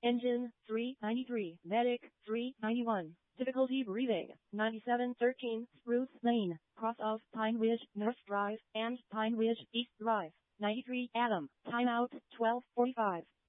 Engine 393. Medic 391. Difficulty breathing 9713. Spruce Lane, cross of Pine Ridge North Drive and Pine Ridge East Drive. 93 Adam. Timeout 12:45.